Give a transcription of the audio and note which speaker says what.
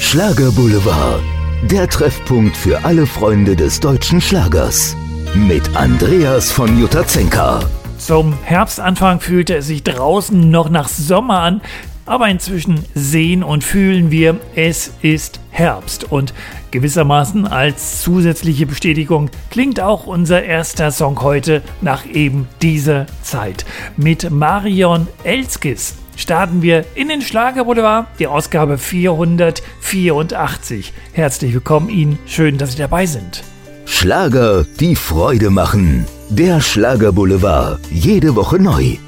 Speaker 1: Schlager Boulevard, der Treffpunkt für alle Freunde des deutschen Schlagers. Mit Andreas von Jutazenka.
Speaker 2: Zum Herbstanfang fühlte es sich draußen noch nach Sommer an, aber inzwischen sehen und fühlen wir, es ist Herbst. Und gewissermaßen als zusätzliche Bestätigung klingt auch unser erster Song heute nach eben dieser Zeit. Mit Marion Elskis starten wir in den Schlager Boulevard, die Ausgabe 484. Herzlich willkommen Ihnen, schön, dass Sie dabei sind.
Speaker 1: Schlager, die Freude machen. Der Schlager Boulevard, jede Woche neu.